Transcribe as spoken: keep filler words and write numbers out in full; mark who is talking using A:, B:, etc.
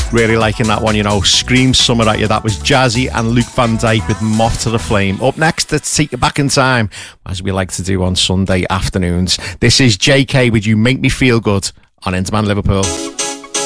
A: Really liking that one, you know. Scream Summer at you. That was Jazzy and Luke Van Dyke with Moth to the Flame. Up next, let's take you back in time, as we like to do on Sunday afternoons. This is J K with You Make Me Feel Good on Interman Liverpool.